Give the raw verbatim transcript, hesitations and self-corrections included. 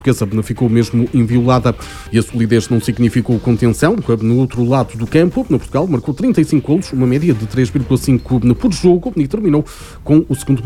portuguesa ficou mesmo inviolada e a solidez não significou contenção. No outro lado do campo, no Portugal, marcou trinta e cinco golos, uma média de três vírgula cinco por jogo e terminou com o segundo